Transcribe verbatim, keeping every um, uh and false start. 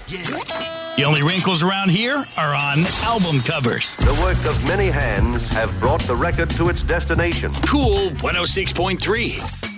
The only wrinkles around here are on album covers. The work of many hands have brought the record to its destination. Cool one oh six point three.